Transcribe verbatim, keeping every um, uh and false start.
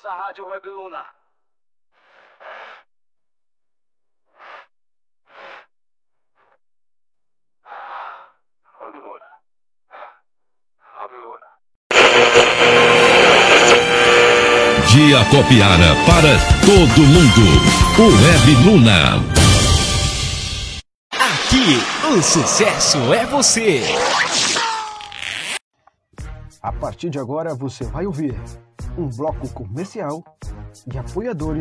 nossa rádio Web Luna. De Acopiara para todo mundo, o Web Luna. Aqui, o sucesso é você. A partir de agora você vai ouvir um bloco comercial de apoiadores